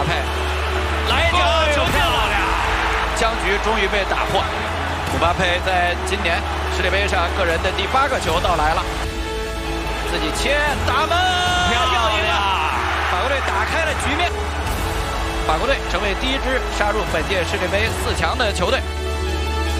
佩，来一脚球漂亮，僵局终于被打破。姆巴佩在今年世界杯上个人的第8个球到来了，自己切打门，要赢了！法国队打开了局面，法国队成为第一支杀入本届世界杯4强的球队。